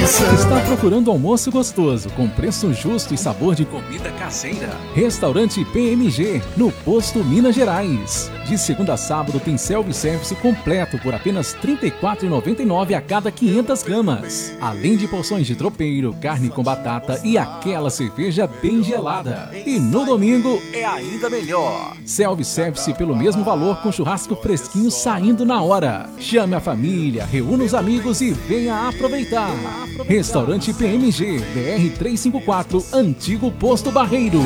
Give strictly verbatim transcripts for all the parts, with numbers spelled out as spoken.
linguiça. Está procurando almoço gostoso, com preço justo e sabor de comida caseira? Restaurante P M G, no Posto Minas Gerais. De segunda a sábado tem self-service completo por apenas trinta e quatro reais e noventa e nove centavos a cada quinhentas gramas. Além de porções de tropeiro, carne com batata e aquela cerveja bem gelada. E no domingo é ainda melhor. Self-service pelo mesmo valor, com churrasco fresquinho saindo na hora. Chame a família, reúna os amigos e venha aproveitar. Restaurante P M G, B R trezentos e cinquenta e quatro, Antigo Posto Barreiro.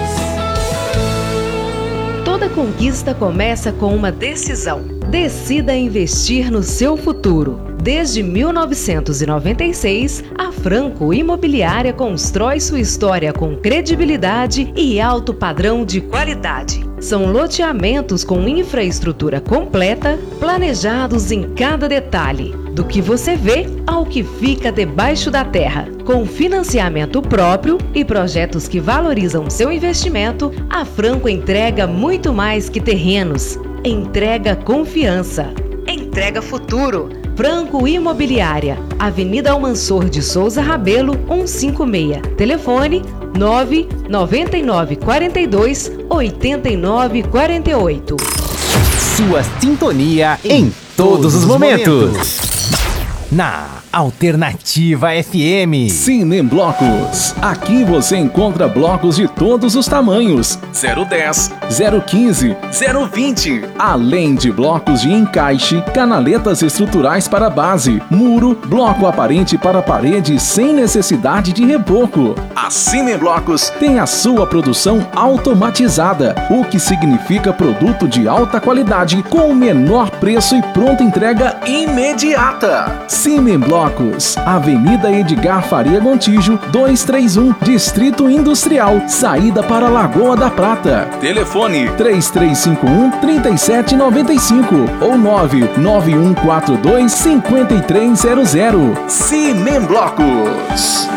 Toda conquista começa com uma decisão. Decida investir no seu futuro. Desde mil novecentos e noventa e seis, a Franco Imobiliária constrói sua história com credibilidade e alto padrão de qualidade. São loteamentos com infraestrutura completa, planejados em cada detalhe, do que você vê ao que fica debaixo da terra. Com financiamento próprio e projetos que valorizam seu investimento, a Franco entrega muito mais que terrenos. Entrega confiança. Entrega futuro. Franco Imobiliária, Avenida Almansor de Souza Rabelo, cento e cinquenta e seis. Telefone nove nove nove quatro dois oito nove quatro oito. Sua sintonia em todos os momentos. Na Alternativa F M. Cine Blocos. Aqui você encontra blocos de todos os tamanhos. zero dez, zero quinze, zero vinte. Além de blocos de encaixe, canaletas estruturais para base, muro, bloco aparente para parede sem necessidade de reboco. A Cine Blocos tem a sua produção automatizada, o que significa produto de alta qualidade com o menor preço e pronta entrega imediata. Cine Blocos, Avenida Edgar Faria Gontijo, duzentos e trinta e um, Distrito Industrial, saída para Lagoa da Prata. Telefone três três cinco um, três sete nove cinco ou nove nove um quatro dois, cinco três zero zero. Cine Blocos.